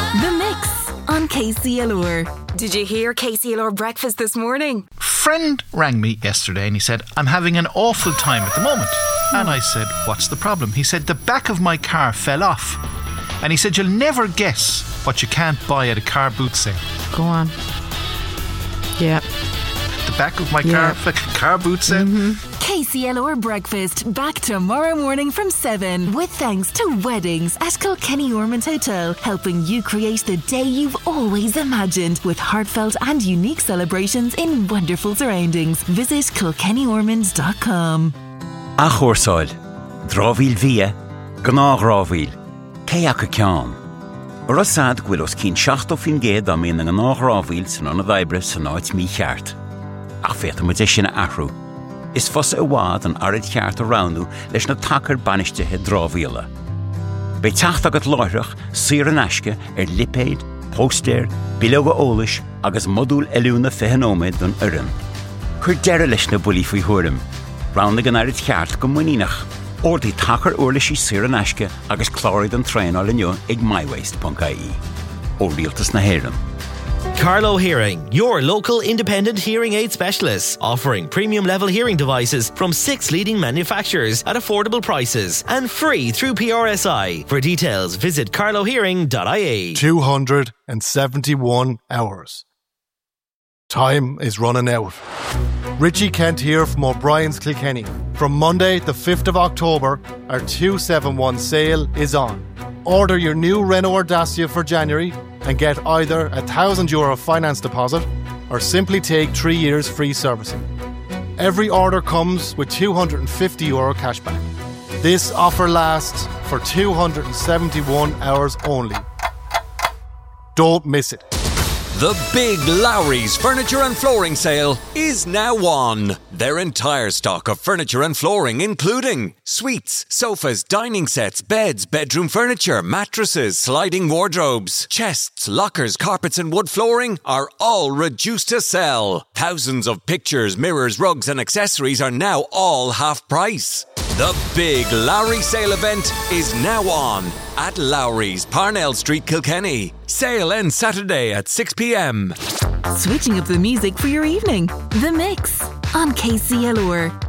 The Mix on KCLR. Did you hear KCLR breakfast this morning? Friend rang me yesterday and he said, I'm having an awful time at the moment. And I said, what's the problem? He said, the back of my car fell off. And he said, you'll never guess what you can't buy at a car boot sale. Go on. Yeah. The back of my car boot sale. KCLR breakfast back tomorrow morning from 7 with thanks to Weddings at Kilkenny Ormond Hotel, helping you create the day you've always imagined with heartfelt and unique celebrations in wonderful surroundings. Visit kilkennyormond.com. A chóirsáil, drábhíl bhia, gná grábhíl, cé acu ceann. Ar osad ghuiil os cín 70% am íon an gná grábhíl san anna bhaibre san áit mí cheart. Ach féta mu sinna ahrú. Is fosa a bhád an arid cheart a roundú leis na tacar banistethe drábhíla. Bei teacht agat láithreach saor an aisce lipéid, póstéir, bíleoga ólais agus modúl eiliúna fehanóméid don urim. Chur deire leis na bulí faoi thuairim. Round an arid cheart go muínach. Ordaí tacar uirlaisí saor an aisce agus chláird an treanáil inniu ag mywaste.ie. Ó rialtas na héireann. Carlo Hearing, your local independent hearing aid specialist, offering premium level hearing devices from 6 leading manufacturers at affordable prices and free through PRSI. For details, visit carlohearing.ie. 271 hours. Time is running out. Richie Kent here from O'Brien's Kilkenny. From Monday, the 5th of October, our 271 sale is on. Order your new Renault Dacia for January and get either a €1,000 finance deposit or simply take 3 years free servicing. Every order comes with €250 cashback. This offer lasts for 271 hours only. Don't miss it. The big Lowry's Furniture and Flooring Sale is now on. Their entire stock of furniture and flooring, including suites, sofas, dining sets, beds, bedroom furniture, mattresses, sliding wardrobes, chests, lockers, carpets and wood flooring are all reduced to sell. Thousands of pictures, mirrors, rugs and accessories are now all half price. The big Lowry sale event is now on at Lowry's, Parnell Street, Kilkenny. Sale ends Saturday at 6 p.m. Switching up the music for your evening. The Mix on KCLR.